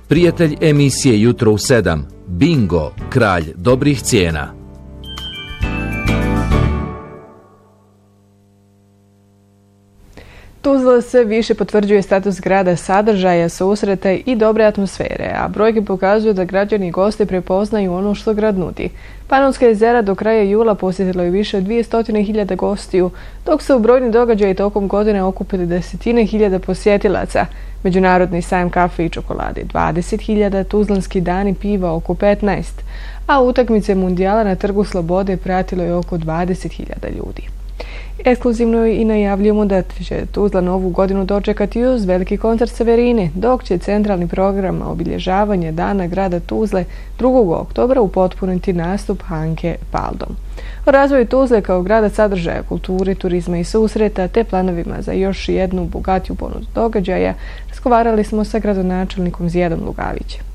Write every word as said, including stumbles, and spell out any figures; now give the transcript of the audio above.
Prijatelj emisije Jutro u sedam, Bingo, kralj dobrih cijena. Tuzla sve više potvrđuje status grada sadržaja, susreta i dobre atmosfere, a brojke pokazuju da građani i gosti prepoznaju ono što grad nudi. Panonska jezera do kraja jula posjetilo je više od dvjesto hiljada gostiju, dok se u brojni događaji tokom godine okupili desetine hiljada posjetilaca. Međunarodni sajam kafe i čokolade dvadeset hiljada, Tuzlanski dani piva oko petnaest, a utakmice mundijala na Trgu Slobode pratilo je oko dvadeset hiljada ljudi. Ekskluzivno i najavljujemo da će Tuzla novu godinu dočekati uz veliki koncert Severine, dok će centralni program obilježavanja Dana grada Tuzle drugog oktobra upotpuniti nastup Hanke Paldom. O razvoju Tuzle kao grada sadržaja, kulture, turizma i susreta te planovima za još jednu bogatiju ponudu događaja razgovarali smo sa gradonačelnikom Zjedom Lugavićem.